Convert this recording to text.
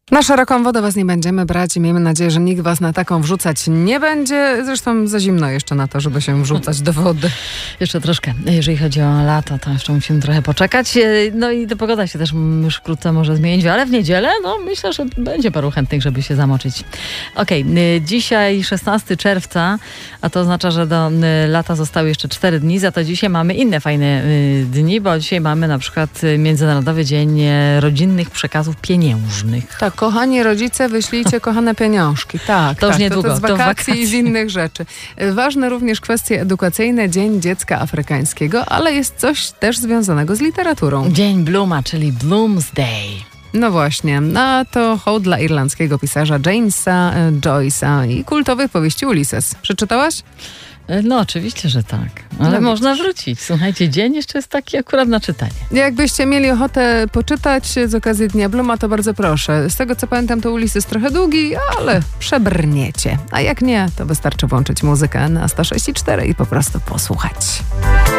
Na szeroką wodę was nie będziemy brać i miejmy nadzieję, że nikt was na taką wrzucać nie będzie. Zresztą za zimno jeszcze na to, żeby się wrzucać do wody. Jeszcze troszkę. Jeżeli chodzi o lato, to jeszcze musimy trochę poczekać. No i ta pogoda się też już wkrótce może zmienić, ale w niedzielę, myślę, że będzie paru chętnych, żeby się zamoczyć. Okej, dzisiaj 16 czerwca, a to oznacza, że do lata zostały jeszcze 4 dni, za to dzisiaj mamy inne fajne dni, bo dzisiaj mamy na przykład Międzynarodowy Dzień Rodzinnych Przekazów Pieniężnych. Tak, kochani rodzice, wyślijcie kochane pieniążki. Tak, to już niedługo. To z wakacji i z innych rzeczy. Ważne również kwestie edukacyjne, Dzień Dziecka Afrykańskiego, ale jest coś też związanego z literaturą. Dzień Blooma, czyli Bloomsday. No właśnie, a to hołd dla irlandzkiego pisarza Jamesa Joyce'a i kultowej powieści Ulysses. Przeczytałaś? No oczywiście, że tak. Ale można wrócić. Słuchajcie, dzień jeszcze jest taki akurat na czytanie. Jakbyście mieli ochotę poczytać z okazji Dnia Blooma, to bardzo proszę. Z tego co pamiętam, to Ulysses trochę długi, ale przebrniecie. A jak nie, to wystarczy włączyć muzykę na 106.4 i po prostu posłuchać.